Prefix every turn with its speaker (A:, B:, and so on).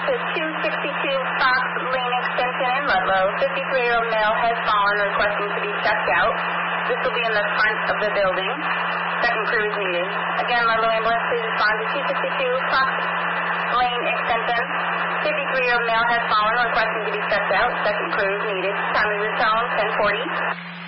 A: to 262 Fox Lane Extension in Ludlow. 53-year-old male has fallen, requesting to be checked out. This will be in the front of the building. Second crew is needed. Again, Ludlow ambulance, please respond to 262 Fox Lane Extension. 53-year-old male has fallen, requesting to be checked out. Second crew is needed. Time of the tone, 10:40.